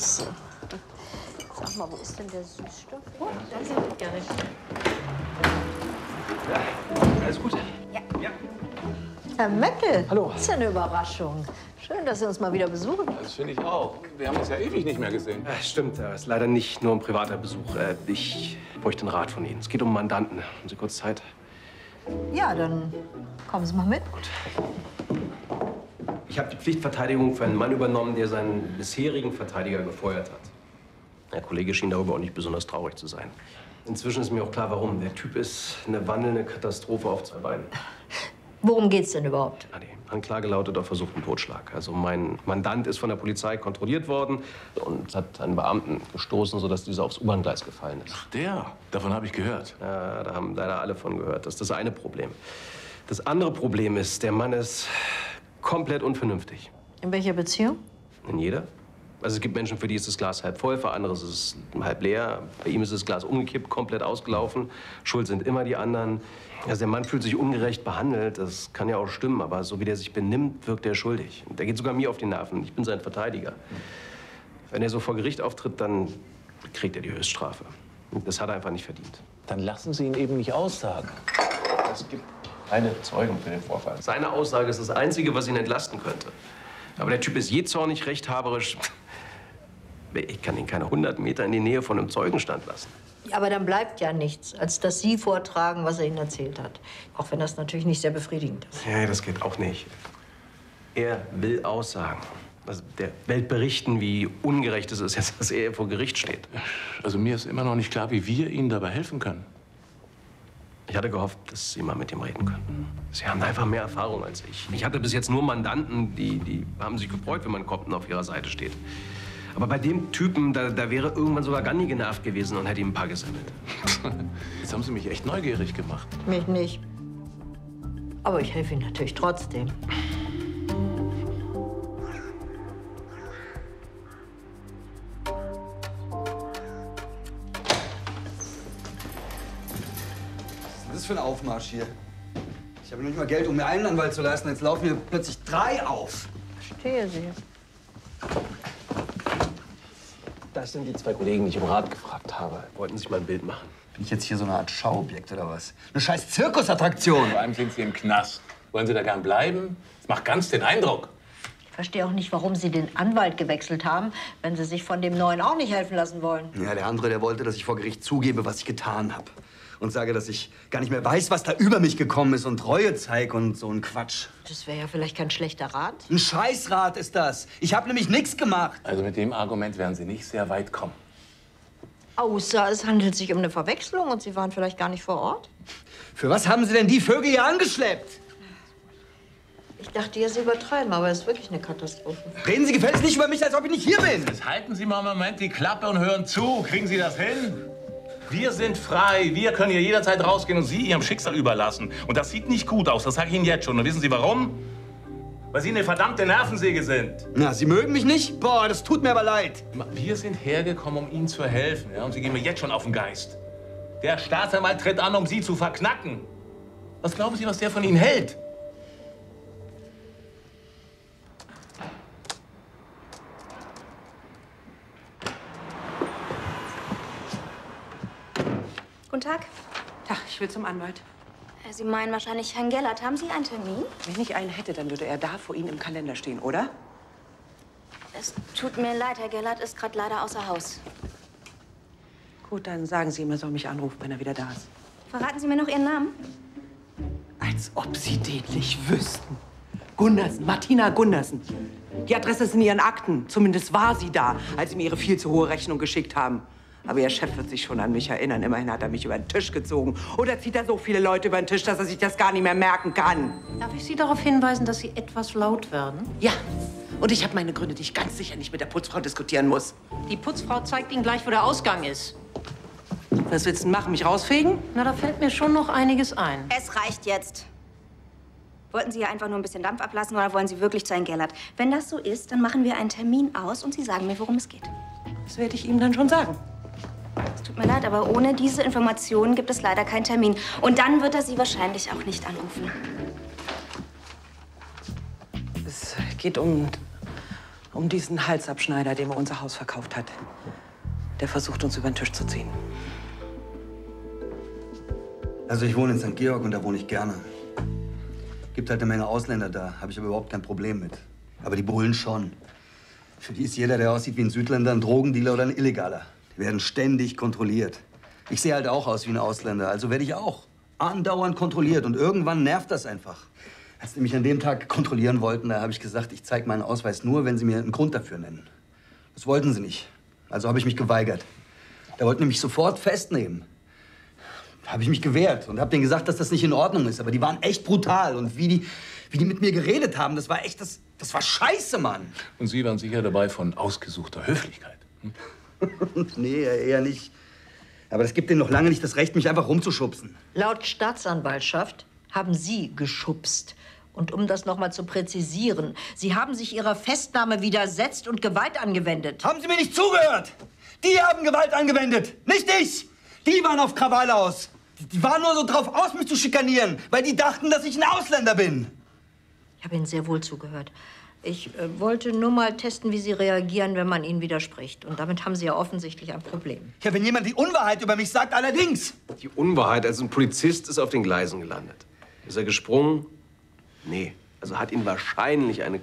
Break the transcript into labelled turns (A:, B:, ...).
A: So. Sag mal, wo ist denn der Süßstoff? Oh, da ist er gar nicht.
B: Ja, alles gut?
A: Ja. Herr Meckel.
B: Hallo.
A: Das ist ja eine Überraschung. Schön, dass Sie uns mal wieder besuchen.
C: Das finde ich auch. Wir haben uns ja ewig nicht mehr gesehen.
B: Ja, stimmt, das ist leider nicht nur ein privater Besuch. Ich bräuchte einen Rat von Ihnen. Es geht um Mandanten. Haben Sie kurz Zeit?
A: Ja, dann kommen Sie mal mit.
B: Gut. Ich habe die Pflichtverteidigung für einen Mann übernommen, der seinen bisherigen Verteidiger gefeuert hat. Der Kollege schien darüber auch nicht besonders traurig zu sein. Inzwischen ist mir auch klar, warum. Der Typ ist eine wandelnde Katastrophe auf 2 Beinen.
A: Worum geht's denn überhaupt?
B: Ja, die Anklage lautet auf versuchten Totschlag. Also mein Mandant ist von der Polizei kontrolliert worden und hat einen Beamten gestoßen, sodass dieser aufs U-Bahn-Gleis gefallen ist.
C: Ach, der? Davon habe ich gehört.
B: Ja, da haben leider alle von gehört. Das ist das eine Problem. Das andere Problem ist, der Mann ist komplett unvernünftig.
A: In welcher Beziehung?
B: In jeder. Also es gibt Menschen, für die ist das Glas halb voll, für andere ist es halb leer. Bei ihm ist das Glas umgekippt, komplett ausgelaufen. Schuld sind immer die anderen. Also der Mann fühlt sich ungerecht behandelt, das kann ja auch stimmen, aber so wie der sich benimmt, wirkt er schuldig. Der geht sogar mir auf die Nerven. Ich bin sein Verteidiger. Wenn er so vor Gericht auftritt, dann kriegt er die Höchststrafe. Das hat er einfach nicht verdient.
C: Dann lassen Sie ihn eben nicht aussagen.
B: Es gibt keine Zeugen für den Vorfall. Seine Aussage ist das Einzige, was ihn entlasten könnte. Aber der Typ ist jähzornig, rechthaberisch. Ich kann ihn keine 100 Meter in die Nähe von einem Zeugenstand lassen.
A: Ja, aber dann bleibt ja nichts, als dass Sie vortragen, was er Ihnen erzählt hat. Auch wenn das natürlich nicht sehr befriedigend ist.
B: Ja, das geht auch nicht. Er will aussagen. Also der Welt berichten, wie ungerecht es ist, jetzt, dass er vor Gericht steht.
C: Also mir ist immer noch nicht klar, wie wir Ihnen dabei helfen können.
B: Ich hatte gehofft, dass Sie mal mit ihm reden könnten. Sie haben einfach mehr Erfahrung als ich. Ich hatte bis jetzt nur Mandanten, die haben sich gefreut, wenn man kommt und auf ihrer Seite steht. Aber bei dem Typen, da wäre irgendwann sogar Gandhi genervt gewesen und hätte ihm ein paar gesammelt.
C: Jetzt haben Sie mich echt neugierig gemacht.
A: Mich nicht. Aber ich helfe Ihnen natürlich trotzdem.
D: Was ist das für ein Aufmarsch hier? Ich habe noch nicht mal Geld, um mir einen Anwalt zu leisten. Jetzt laufen mir plötzlich 3 auf.
A: Verstehe Sie.
B: Das sind die 2 Kollegen, die ich um Rat gefragt habe. Wollten sich mal ein Bild machen.
D: Bin ich jetzt hier so eine Art Schauobjekt oder was? Eine scheiß Zirkusattraktion.
C: Vor allem sind Sie im Knast. Wollen Sie da gern bleiben? Das macht ganz den Eindruck.
A: Ich verstehe auch nicht, warum Sie den Anwalt gewechselt haben, wenn Sie sich von dem Neuen auch nicht helfen lassen wollen.
D: Ja, der andere, der wollte, dass ich vor Gericht zugebe, was ich getan habe. Und sage, dass ich gar nicht mehr weiß, was da über mich gekommen ist und Treue zeig und so ein Quatsch.
A: Das wäre ja vielleicht kein schlechter Rat.
D: Ein Scheißrat ist das. Ich habe nämlich nichts gemacht.
C: Also mit dem Argument werden Sie nicht sehr weit kommen.
A: Außer es handelt sich um eine Verwechslung und Sie waren vielleicht gar nicht vor Ort.
D: Für was haben Sie denn die Vögel hier angeschleppt?
A: Ich dachte ja, Sie übertreiben, aber es ist wirklich eine Katastrophe.
D: Reden Sie gefälligst nicht über mich, als ob ich nicht hier bin.
C: Jetzt halten Sie mal einen Moment die Klappe und hören zu. Kriegen Sie das hin? Wir sind frei. Wir können hier jederzeit rausgehen und Sie Ihrem Schicksal überlassen. Und das sieht nicht gut aus. Das sage ich Ihnen jetzt schon. Und wissen Sie warum? Weil Sie eine verdammte Nervensäge sind.
D: Na, Sie mögen mich nicht? Boah, das tut mir aber leid.
C: Wir sind hergekommen, um Ihnen zu helfen. Ja? Und Sie gehen mir jetzt schon auf den Geist. Der Staatsanwalt tritt an, um Sie zu verknacken. Was glauben Sie, was der von Ihnen hält?
E: Guten Tag.
F: Tag, ich will zum Anwalt.
E: Sie meinen wahrscheinlich Herrn Gellert. Haben Sie einen Termin?
F: Wenn ich einen hätte, dann würde er da vor Ihnen im Kalender stehen, oder?
E: Es tut mir leid, Herr Gellert ist gerade leider außer Haus.
F: Gut, dann sagen Sie ihm, er soll mich anrufen, wenn er wieder da ist.
E: Verraten Sie mir noch Ihren Namen?
F: Als ob Sie den nicht wüssten. Gundersen, Martina Gundersen. Die Adresse ist in Ihren Akten. Zumindest war sie da, als Sie mir Ihre viel zu hohe Rechnung geschickt haben. Aber Ihr Chef wird sich schon an mich erinnern. Immerhin hat er mich über den Tisch gezogen. Oder zieht er so viele Leute über den Tisch, dass er sich das gar nicht mehr merken kann?
A: Darf ich Sie darauf hinweisen, dass Sie etwas laut werden?
F: Ja. Und ich habe meine Gründe, die ich ganz sicher nicht mit der Putzfrau diskutieren muss.
A: Die Putzfrau zeigt Ihnen gleich, wo der Ausgang ist.
F: Was willst du denn machen? Mich rausfegen?
A: Na, da fällt mir schon noch einiges ein.
E: Es reicht jetzt. Wollten Sie hier einfach nur ein bisschen Dampf ablassen oder wollen Sie wirklich zu Herrn Gellert? Wenn das so ist, dann machen wir einen Termin aus und Sie sagen mir, worum es geht.
F: Das werde ich ihm dann schon sagen.
E: Es tut mir leid, aber ohne diese Informationen gibt es leider keinen Termin. Und dann wird er Sie wahrscheinlich auch nicht anrufen.
F: Es geht um Um diesen Halsabschneider, dem er unser Haus verkauft hat. Der versucht, uns über den Tisch zu ziehen.
D: Also ich wohne in St. Georg und da wohne ich gerne. Gibt halt eine Menge Ausländer da, habe ich aber überhaupt kein Problem mit. Aber die Bullen schon. Für die ist jeder, der aussieht wie ein Südländer, ein Drogendealer oder ein Illegaler. Die werden ständig kontrolliert. Ich sehe halt auch aus wie ein Ausländer, also werde ich auch andauernd kontrolliert. Und irgendwann nervt das einfach. Als die mich an dem Tag kontrollieren wollten, da habe ich gesagt, ich zeige meinen Ausweis nur, wenn sie mir einen Grund dafür nennen. Das wollten sie nicht. Also habe ich mich geweigert. Da wollten die mich sofort festnehmen. Habe ich mich gewehrt und habe denen gesagt, dass das nicht in Ordnung ist. Aber die waren echt brutal. Und wie die mit mir geredet haben, das war echt, das war scheiße, Mann.
C: Und Sie waren sicher dabei von ausgesuchter Höflichkeit. Hm?
D: Nee, eher nicht. Aber das gibt denen noch lange nicht das Recht, mich einfach rumzuschubsen.
A: Laut Staatsanwaltschaft haben Sie geschubst. Und um das noch mal zu präzisieren, Sie haben sich Ihrer Festnahme widersetzt und Gewalt angewendet.
D: Haben Sie mir nicht zugehört? Die haben Gewalt angewendet, nicht ich. Die waren auf Krawall aus. Die waren nur so drauf aus, mich zu schikanieren, weil die dachten, dass ich ein Ausländer bin.
A: Ich habe Ihnen sehr wohl zugehört. Ich wollte nur mal testen, wie Sie reagieren, wenn man Ihnen widerspricht. Und damit haben Sie ja offensichtlich ein Problem.
D: Ja, wenn jemand die Unwahrheit über mich sagt, allerdings.
B: Die Unwahrheit, also ein Polizist ist auf den Gleisen gelandet. Ist er gesprungen? Nee. Also hat ihn wahrscheinlich eine